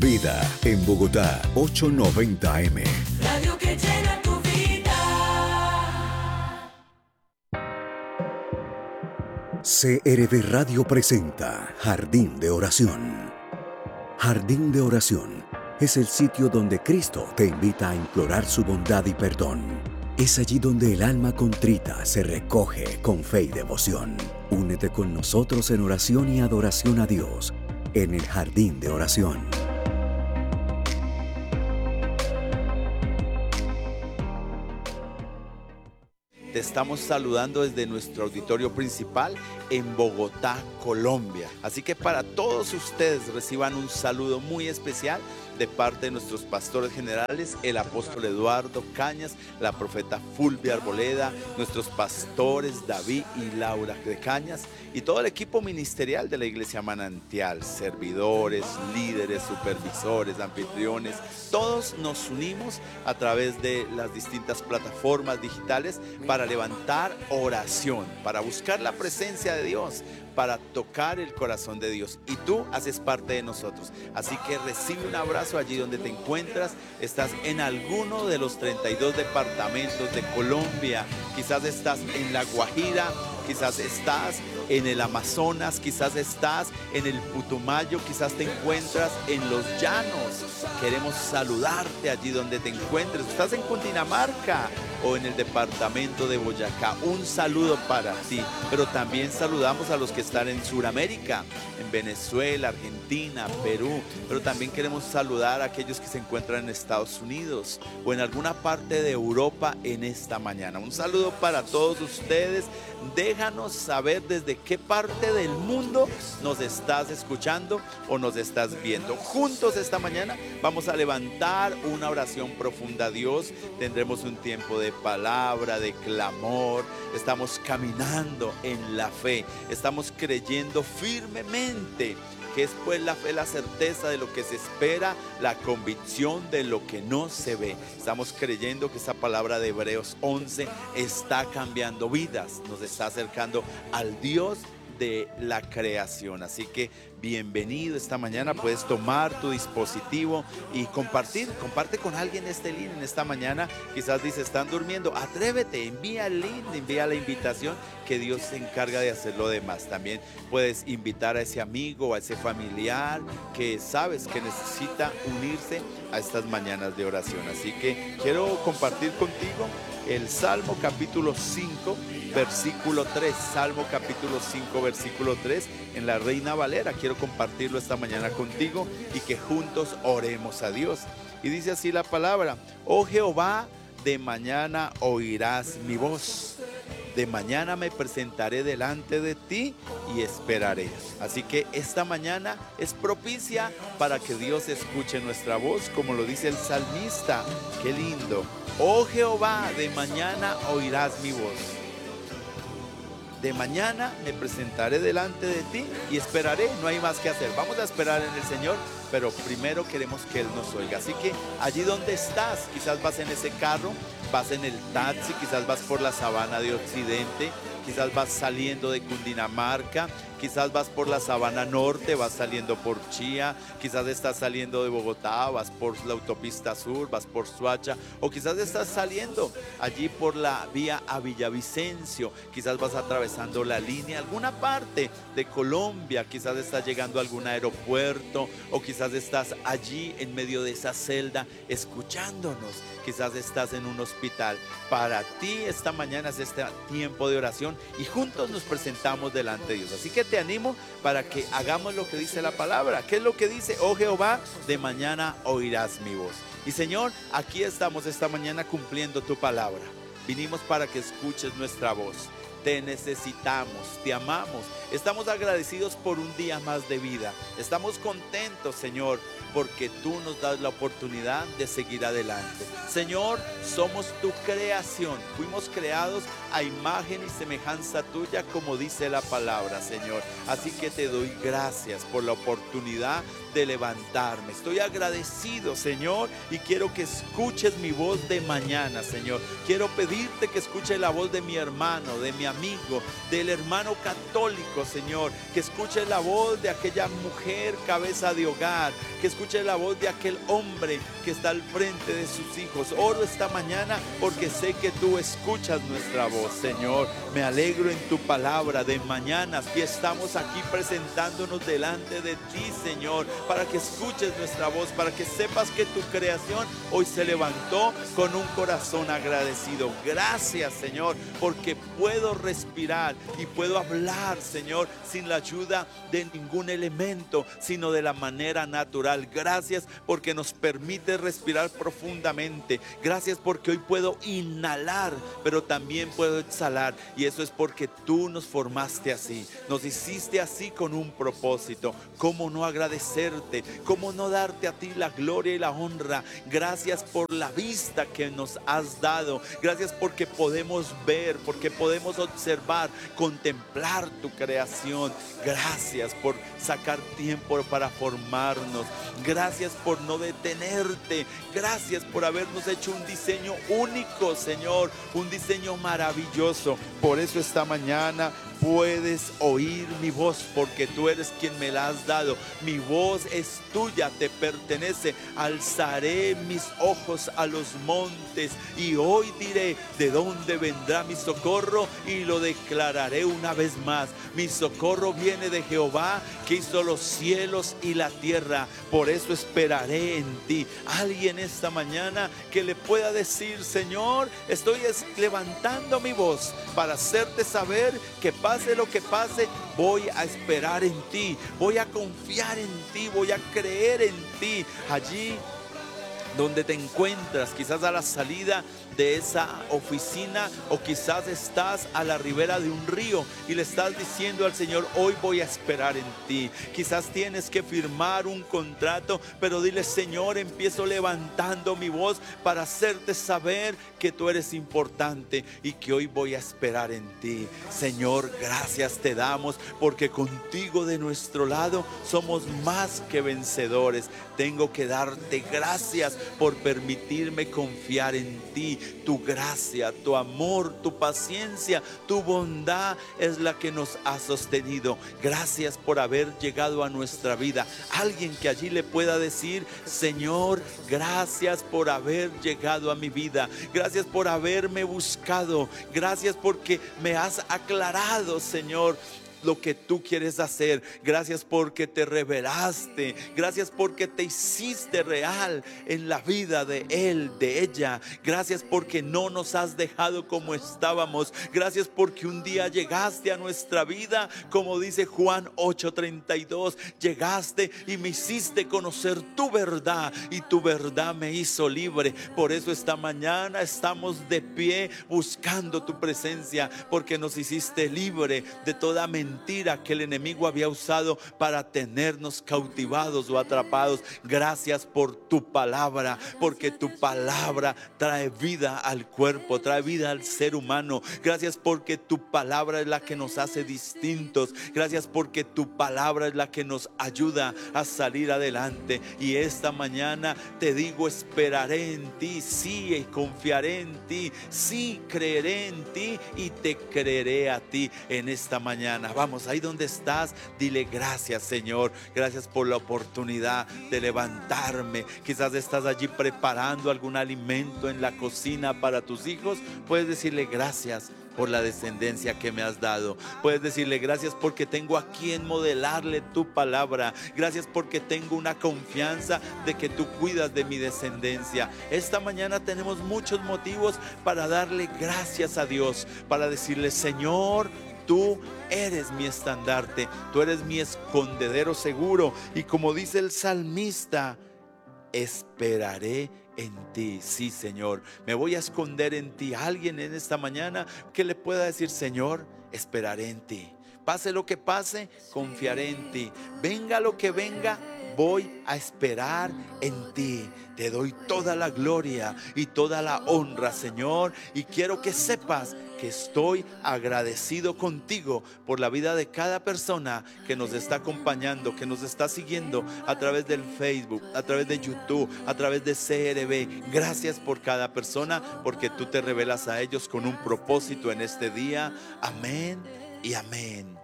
Vida en Bogotá, 890 AM. Radio que llena tu vida. CRB Radio presenta Jardín de Oración. Jardín de Oración es el sitio donde Cristo te invita a implorar su bondad y perdón. Es allí donde el alma contrita se recoge con fe y devoción. Únete con nosotros en oración y adoración a Dios en el Jardín de Oración. Te estamos saludando desde nuestro auditorio principal en Bogotá, Colombia. Así que para todos ustedes reciban un saludo muy especial de parte de nuestros pastores generales, el apóstol Eduardo Cañas, la profeta Fulvia Arboleda, nuestros pastores David y Laura de Cañas y todo el equipo ministerial de la Iglesia Manantial, servidores, líderes, supervisores, anfitriones. Todos nos unimos a través de las distintas plataformas digitales para levantar oración, para buscar la presencia de Dios, para tocar el corazón de Dios, y tú haces parte de nosotros. Así que recibe un abrazo allí donde te encuentras. Estás en alguno de los 32 departamentos de Colombia, quizás estás en La Guajira, quizás estás en el Amazonas, quizás estás en el Putumayo, quizás te encuentras en los llanos. Queremos saludarte allí donde te encuentres. Estás en Cundinamarca o en el departamento de Boyacá. Un saludo para ti, pero también saludamos a los que están en Sudamérica, en Venezuela, Argentina, Perú, pero también queremos saludar a aquellos que se encuentran en Estados Unidos o en alguna parte de Europa en esta mañana. Un saludo para todos ustedes. Déjanos saber desde qué parte del mundo nos estás escuchando o nos estás viendo. Juntos esta mañana vamos a levantar una oración profunda a Dios. Tendremos un tiempo de palabra, de clamor. Estamos caminando en la fe. Estamos creyendo firmemente que es pues la fe, la certeza de lo que se espera, la convicción de lo que no se ve. Estamos creyendo que esa palabra de Hebreos 11 está cambiando vidas, nos está acercando al Dios de la creación. Así que bienvenido esta mañana. Puedes tomar tu dispositivo y comparte con alguien este link en esta mañana. Quizás dice, están durmiendo, atrévete, envía el link, envía la invitación, que Dios se encarga de hacer lo demás. También puedes invitar a ese amigo, a ese familiar que sabes que necesita unirse a estas mañanas de oración. Así que quiero compartir contigo el Salmo capítulo 5, versículo 3. Salmo capítulo 5, versículo 3 en la Reina Valera. Quiero compartirlo esta mañana contigo y que juntos oremos a Dios. Y dice así la palabra: oh Jehová, de mañana oirás mi voz. De mañana me presentaré delante de ti y esperaré. Así que esta mañana es propicia para que Dios escuche nuestra voz, como lo dice el salmista. Qué lindo. Oh Jehová, de mañana oirás mi voz. De mañana me presentaré delante de ti y esperaré. No hay más que hacer. Vamos a esperar en el Señor, pero primero queremos que Él nos oiga. Así que allí donde estás, quizás vas en ese carro, vas en el taxi, quizás vas por la sabana de Occidente, quizás vas saliendo de Cundinamarca, quizás vas por la sabana norte, vas saliendo por Chía, quizás estás saliendo de Bogotá, vas por la autopista sur, vas por Soacha, o quizás estás saliendo allí por la vía a Villavicencio, quizás vas atravesando la línea, alguna parte de Colombia, quizás estás llegando a algún aeropuerto, o quizás estás allí en medio de esa celda escuchándonos, quizás estás en un hospital. Para ti esta mañana es este tiempo de oración y juntos nos presentamos delante de Dios. Así que te animo para que hagamos lo que dice la palabra. ¿Qué es lo que dice? Oh Jehová, de mañana oirás mi voz. Y Señor, aquí estamos esta mañana cumpliendo tu palabra. Vinimos para que escuches nuestra voz. Te necesitamos, te amamos. Estamos agradecidos por un día más de vida. Estamos contentos, Señor, porque tú nos das la oportunidad de seguir adelante. Señor, somos tu creación. Fuimos creados a imagen y semejanza tuya, como dice la palabra, Señor. Así que te doy gracias por la oportunidad de levantarme. Estoy agradecido, Señor, y quiero que escuches mi voz de mañana, Señor. Quiero pedirte que escuche la voz de mi hermano, de mi amigo, del hermano católico, Señor. Que escuche la voz de aquella mujer cabeza de hogar, que escuche la voz de aquel hombre que está al frente de sus hijos. Oro esta mañana porque sé que tú escuchas nuestra voz, Señor. Me alegro en tu palabra de mañanas y estamos aquí presentándonos delante de ti, Señor, para que escuches nuestra voz, para que sepas que tu creación hoy se levantó con un corazón agradecido. Gracias, Señor, porque puedo respirar y puedo hablar, Señor, sin la ayuda de ningún elemento, sino de la manera natural. Gracias porque nos permite respirar profundamente. Gracias porque hoy puedo inhalar, pero también puedo exhalar. Y eso es porque tú nos formaste así, nos hiciste así con un propósito. ¿Cómo no agradecerte? ¿Cómo no darte a ti la gloria y la honra? Gracias por la vista que nos has dado. Gracias porque podemos ver, porque podemos observar, contemplar tu creación. Gracias por sacar tiempo para formarnos. Gracias por no detenerte. Gracias por habernos hecho un diseño único, Señor, un diseño maravilloso. Por eso esta mañana puedes oír mi voz, porque tú eres quien me la has dado. Mi voz es tuya, te pertenece. Alzaré mis ojos a los montes y hoy diré: ¿de dónde vendrá mi socorro? Y lo declararé una vez más: mi socorro viene de Jehová, que hizo los cielos y la tierra. Por eso esperaré en ti. Alguien esta mañana que le pueda decir: Señor, estoy levantando mi voz para hacerte saber que pase lo que pase, voy a esperar en ti, voy a confiar en ti, voy a creer en ti. Allí donde te encuentras, quizás a la salida de esa oficina, o quizás estás a la ribera de un río y le estás diciendo al Señor: hoy voy a esperar en ti. Quizás tienes que firmar un contrato, pero dile: Señor, empiezo levantando mi voz para hacerte saber que tú eres importante y que hoy voy a esperar en ti. Señor, gracias te damos porque contigo de nuestro lado somos más que vencedores. Tengo que darte gracias por permitirme confiar en ti. Tu gracia, tu amor, tu paciencia, tu bondad es la que nos ha sostenido. Gracias por haber llegado a nuestra vida. Alguien que allí le pueda decir: Señor, gracias por haber llegado a mi vida. Gracias por haberme buscado. Gracias porque me has aclarado, Señor, lo que tú quieres hacer. Gracias porque te revelaste. Gracias porque te hiciste real en la vida de él, de ella. Gracias porque no nos has dejado como estábamos. Gracias porque un día llegaste a nuestra vida, como dice Juan 8:32. Llegaste y me hiciste conocer tu verdad, y tu verdad me hizo libre. Por eso esta mañana estamos de pie buscando tu presencia, porque nos hiciste libre de toda mentira que el enemigo había usado para tenernos cautivados o atrapados. Gracias por tu palabra, porque tu palabra trae vida al cuerpo, trae vida al ser humano. Gracias porque tu palabra es la que nos hace distintos. Gracias porque tu palabra es la que nos ayuda a salir adelante. Y esta mañana te digo: esperaré en ti, sí, confiaré en ti, sí, creeré en ti y te creeré a ti en esta mañana. Vamos, ahí donde estás, dile: gracias, Señor, gracias por la oportunidad de levantarme. Quizás estás allí preparando algún alimento en la cocina para tus hijos. Puedes decirle: gracias por la descendencia que me has dado. Puedes decirle: gracias porque tengo a quien modelarle tu palabra. Gracias porque tengo una confianza de que tú cuidas de mi descendencia. Esta mañana tenemos muchos motivos para darle gracias a Dios, para decirle: Señor, tú eres mi estandarte, tú eres mi escondedero seguro. Y como dice el salmista: esperaré en ti. Sí, Señor, me voy a esconder en ti. Alguien en esta mañana que le pueda decir: Señor, esperaré en ti. Pase lo que pase, confiaré en ti. Venga lo que venga, voy a esperar en ti. Te doy toda la gloria y toda la honra, Señor, y quiero que sepas que estoy agradecido contigo por la vida de cada persona que nos está acompañando, que nos está siguiendo a través del Facebook, a través de YouTube, a través de CRB. Gracias por cada persona, porque tú te revelas a ellos con un propósito en este día. Amén y amén.